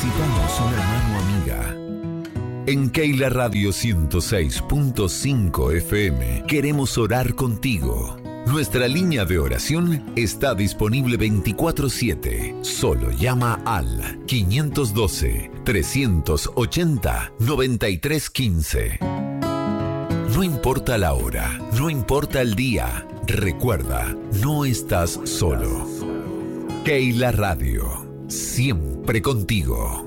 Necesitamos una mano amiga. En Keila Radio 106.5 FM queremos orar contigo. Nuestra línea de oración está disponible 24/7. Solo llama al 512-380-9315. No importa la hora, no importa el día, recuerda, no estás solo. Keila Radio, siempre contigo.